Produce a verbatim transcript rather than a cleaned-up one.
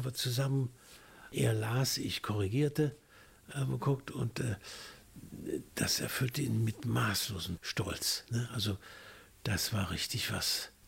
haben wir zusammen, er las, ich korrigierte, äh, geguckt und äh, das erfüllte ihn mit maßlosem Stolz. Ne? Also das war richtig was.